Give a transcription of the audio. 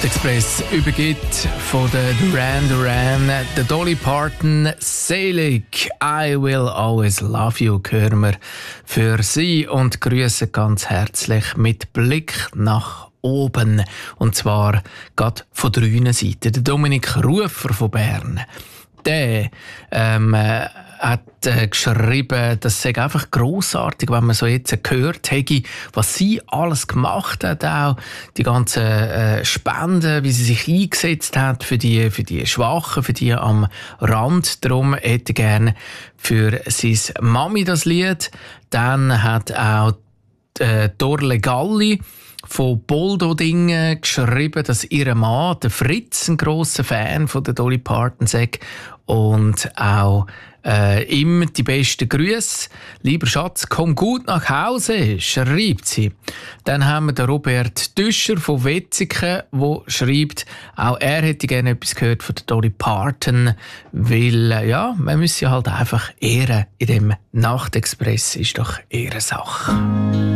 Nachtexpress übergibt von der Duran Duran der Dolly Parton «Selig, I will always love you» hören wir für Sie und grüßen ganz herzlich mit Blick nach oben. Und zwar gerade von drei Seiten. Der Dominik Rufer von Bern, der hat geschrieben, das sei einfach grossartig, wenn man so jetzt gehört hätte, was sie alles gemacht hat, auch die ganzen Spenden, wie sie sich eingesetzt hat für die Schwachen, für die am Rand. Darum hätte gerne für sein Mami das Lied. Dann hat auch Dorle Galli von Boldodingen geschrieben, dass ihr Mann, der Fritz, ein grosser Fan von der Dolly Parton sei und auch ihm die besten Grüße. Lieber Schatz, komm gut nach Hause, schreibt sie. Dann haben wir den Robert Düscher von Wetzikon, der schreibt, auch er hätte gerne etwas gehört von der Dolly Parton, weil, ja, man müsse halt einfach ehren in dem Nachtexpress, ist doch Ehrensache.